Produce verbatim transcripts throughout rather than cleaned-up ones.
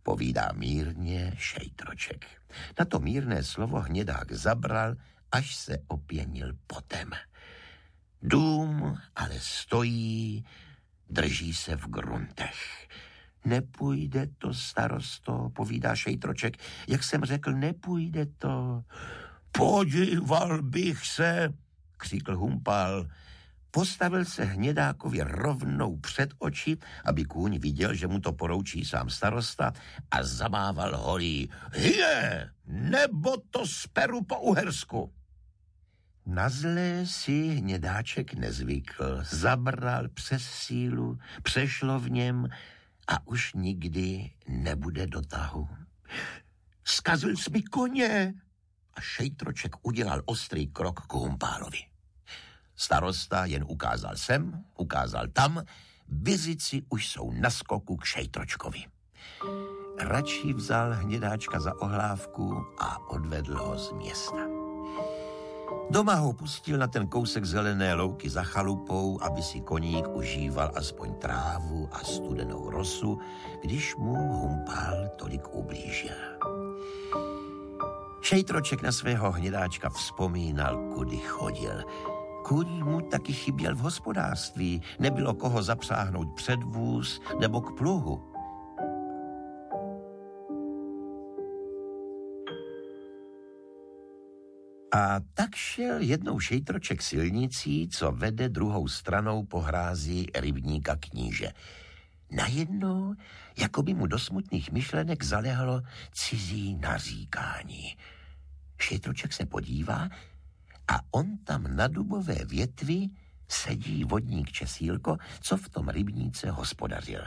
povídá mírně Šejtroček. Na to mírné slovo hnědák zabral, až se opěnil potem. Dům ale stojí, drží se v gruntech. Nepůjde to, starosto, povídá Šejtroček. Jak jsem řekl, nepůjde to. Podíval bych se, křikl Humpal. Postavil se hnědákovi rovnou před oči, aby kůň viděl, že mu to poroučí sám starosta, a zamával holí. Hye, nebo to speru po uhersku. Na zlé si hnědáček nezvykl, zabral přes sílu, přešlo v něm a už nikdy nebude do tahu. Zkazil jsi mi koně! A Šejtroček udělal ostrý krok k Humpálovi. Starosta jen ukázal sem, ukázal tam, bizici už jsou na skoku k Šejtročkovi. Radši vzal hnědáčka za ohlávku a odvedl ho z města. Doma ho pustil na ten kousek zelené louky za chalupou, aby si koník užíval aspoň trávu a studenou rosu, když mu Humpál tolik ublížil. Šejtroček na svého hnědáčka vzpomínal, kudy chodil. Kůň mu taky chyběl v hospodářství, nebylo koho zapřáhnout před vůz nebo k pluhu. A tak šel jednou Šejtroček silnicí, co vede druhou stranou po hrází rybníka Kníže. Najednou, jako by mu do smutných myšlenek zalehlo cizí naříkání. Šejtroček se podívá a on tam na dubové větvi sedí vodník Česílko, co v tom rybníce hospodařil.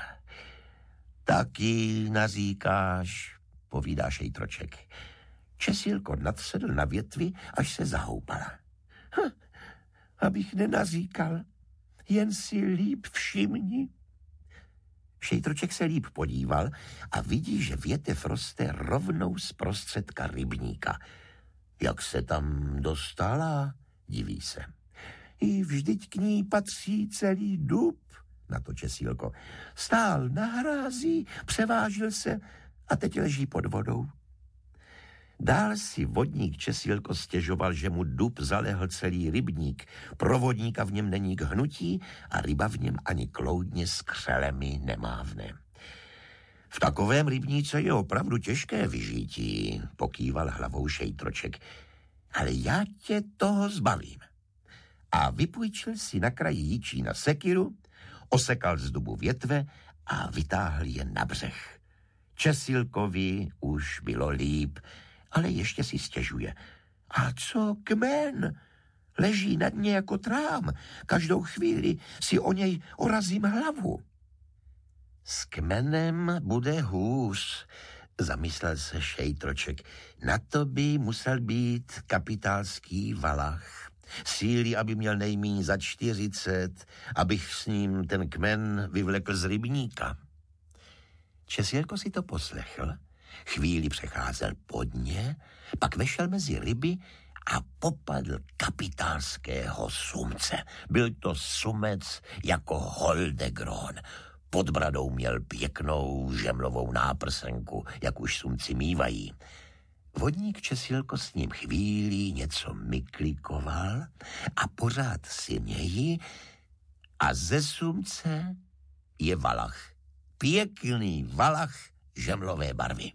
Taky naříkáš, povídá Šejtroček. Česílko nadsedl na větvi, až se zahoupala. Hm, abych nenaříkal, jen si líp všimni. Šejtroček se líp podíval a vidí, že větev roste rovnou z prostředka rybníka. Jak se tam dostala, diví se. I vždyť k ní patří celý dub, na to Česílko. Stál na hrází, převážil se a teď leží pod vodou. Dál si vodník Česílko stěžoval, že mu dub zalehl celý rybník. Pro vodníka v něm není k hnutí a ryba v něm ani kloudně s křelemi nemávne. V takovém rybníce je opravdu těžké vyžití, pokýval hlavou Šejtroček. Ale já tě toho zbavím. A vypůjčil si na kraji jíčína sekiru, osekal z dubu větve a vytáhl je na břeh. Česílkovi už bylo líp, ale ještě si stěžuje. A co kmen? Leží na dně jako trám. Každou chvíli si o něj orazím hlavu. S kmenem bude hůř, zamyslel se Šejtroček. Na to by musel být kapitálský valach. Síly, aby měl nejmíň za čtyřicet, abych s ním ten kmen vyvlekl z rybníka. Česílko si to poslechl, chvíli přecházel pod ně, pak vešel mezi ryby a popadl kapitálského sumce. Byl to sumec jako Holdegron. Pod bradou měl pěknou žemlovou náprsenku, jak už sumci mívají. Vodník Česílko s ním chvíli něco myklikoval a pořád si něji a ze sumce je valach. Pěkný valach žemlové barvy.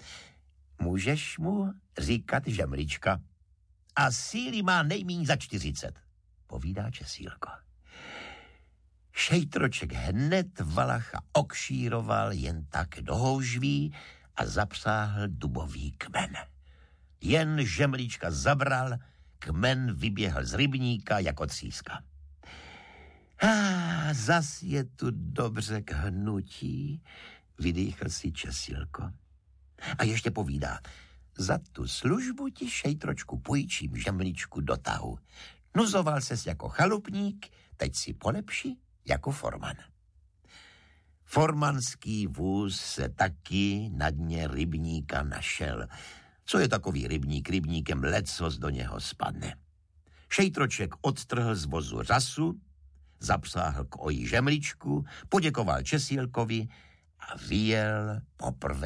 Můžeš mu říkat žemlička. A síly má nejmíň za čtyřicet, povídá Česílko. Šejtroček hned valacha okšíroval jen tak do houžví a zapřáhl dubový kmen. Jen žemlička zabral, kmen vyběhl z rybníka jako tříska. Ah, zas je tu dobře k hnutí, vydýchl si Česílko. A ještě povídá, za tu službu ti, Šejtročku, půjčím žemličku do tahu. Nuzoval ses jako chalupník, teď si polepši jako forman. Formanský vůz se taky na dně rybníka našel. Co je takový rybník rybníkem, lecos do něho spadne. Šejtroček odtrhl z vozu řasu, zapsáhl k ojí žemličku, poděkoval Česílkovi a vyjel poprvé